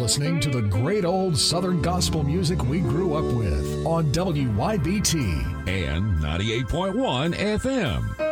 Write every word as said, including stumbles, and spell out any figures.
listening to the great old Southern gospel music we grew up with on W Y B T and ninety-eight point one F M.